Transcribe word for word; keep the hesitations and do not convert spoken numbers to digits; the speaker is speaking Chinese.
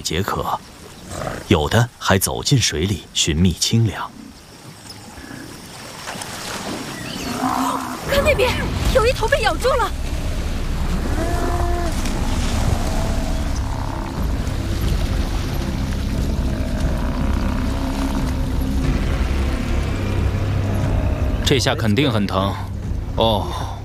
解渴，有的还走进水里寻觅清凉。 看那边，有一头被咬住了。 这下肯定很疼。哦。